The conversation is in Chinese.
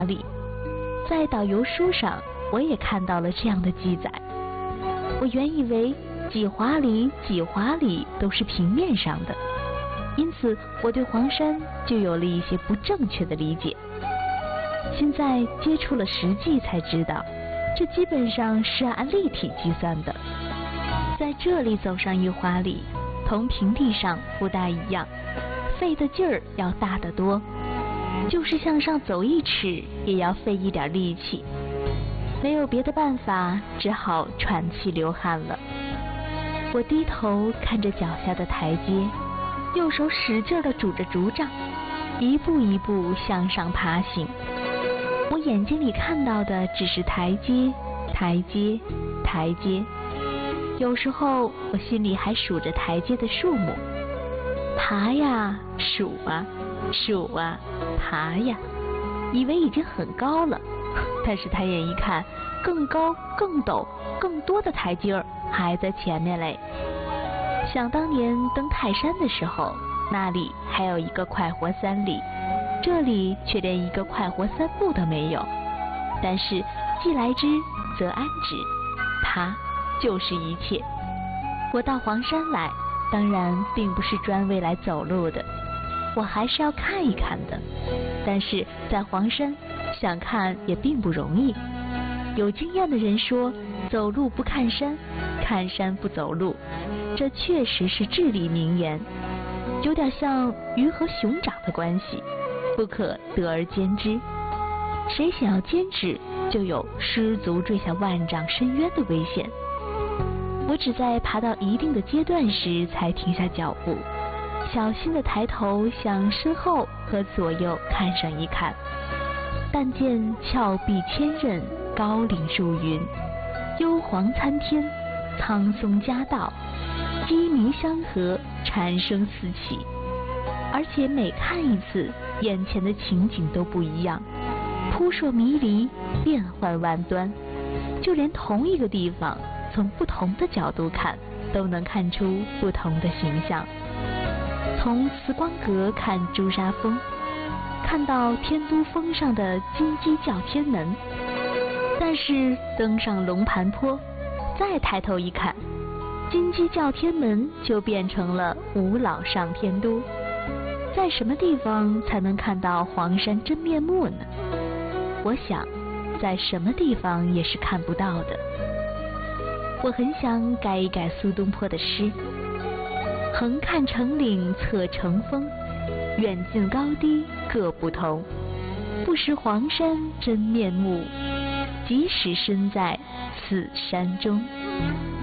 里。在导游书上，我也看到了这样的记载。我原以为几华里几华里都是平面上的，因此我对黄山就有了一些不正确的理解。现在接触了实际才知道，这基本上是按立体计算的。在这里走上1华里，同平地上不大一样，费的劲儿要大得多，就是向上走1尺也要费一点力气。没有别的办法，只好喘气流汗了。我低头看着脚下的台阶，右手使劲地拄着竹杖，一步一步向上爬行。我眼睛里看到的只是台阶，台阶，台阶。有时候我心里还数着台阶的数目，爬呀，数啊，数啊，爬呀，以为已经很高了。但是抬眼一看，更高、更陡、更多的台阶儿还在前面嘞。想当年登泰山的时候，那里还有一个快活3里，这里却连一个快活3步都没有。但是既来之则安之，它就是一切。我到黄山来，当然并不是专为来走路的，我还是要看一看的。但是在黄山，想看也并不容易。有经验的人说，走路不看山，看山不走路，这确实是至理名言，有点像鱼和熊掌的关系，不可得而兼之。谁想要坚持，就有失足坠下万丈深渊的危险。我只在爬到一定的阶段时才停下脚步，小心地抬头向身后和左右看上一看。但见峭壁千仞，高岭入云，幽篁参天，苍松夹道，鸡鸣相和，蝉声四起。而且每看一次，眼前的情景都不一样，扑朔迷离，变幻万端。就连同一个地方，从不同的角度看，都能看出不同的形象。从慈光阁看朱砂峰，看到天都峰上的金鸡叫天门，但是登上龙盘坡，再抬头一看，金鸡叫天门就变成了五老上天都。在什么地方才能看到黄山真面目呢？我想，在什么地方也是看不到的。我很想改一改苏东坡的诗：横看成岭侧成峰，远近高低各不同，不识黄山真面目，即使身在此山中。